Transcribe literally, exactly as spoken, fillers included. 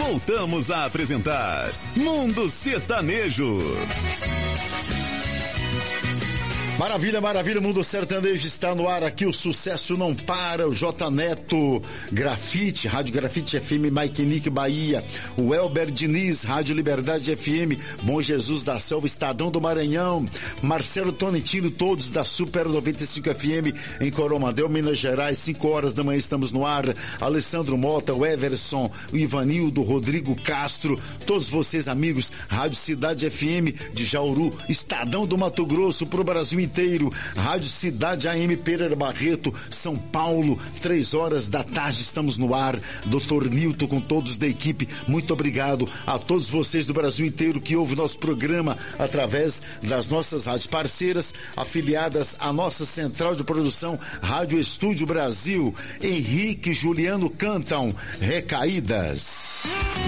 voltamos a apresentar Mundo Sertanejo. Maravilha, maravilha, Mundo Sertanejo está no ar aqui, o sucesso não para, o J Neto, Grafite, Rádio Grafite F M, Mike Nick, Bahia, o Elber Diniz, Rádio Liberdade F M, Bom Jesus da Selva, Estadão do Maranhão, Marcelo Tonetino, todos da Super noventa e cinco F M em Coromandel, Minas Gerais, cinco horas da manhã estamos no ar, Alessandro Mota, o Everson, o Ivanildo, Rodrigo Castro, todos vocês amigos, Rádio Cidade F M de Jauru, Estadão do Mato Grosso, pro Brasil inteiro, Rádio Cidade A M Pereira Barreto, São Paulo, três horas da tarde estamos no ar, doutor Nilton com todos da equipe, muito obrigado a todos vocês do Brasil inteiro que ouvem nosso programa através das nossas rádios parceiras, afiliadas à nossa central de produção, Rádio Estúdio Brasil. Henrique e Juliano cantam Recaídas.